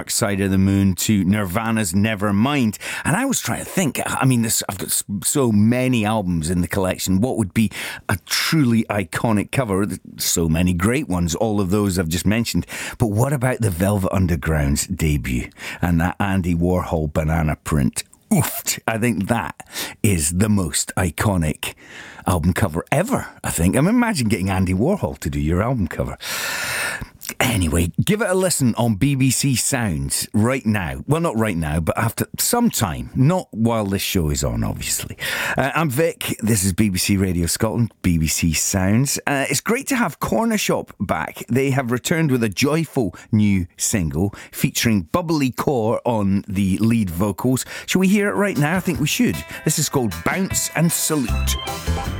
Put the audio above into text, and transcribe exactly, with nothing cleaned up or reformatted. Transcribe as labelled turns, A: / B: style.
A: Dark Side of the Moon to Nirvana's Nevermind. And I was trying to think, I mean, this, I've got so many albums in the collection. What would be a truly iconic cover? So many great ones, all of those I've just mentioned. But what about the Velvet Underground's debut and that Andy Warhol banana print? Oofed. I think that is the most iconic album cover ever, I think. I mean, imagine getting Andy Warhol to do your album cover. Anyway, give it a listen on B B C Sounds right now. Well, not right now, but after some time. Not while this show is on, obviously. Uh, I'm Vic. This is B B C Radio Scotland, B B C Sounds. Uh, it's great to have Corner Shop back. They have returned with a joyful new single featuring Bubbly Core on the lead vocals. Shall we hear it right now? I think we should. This is called Bounce and Salute.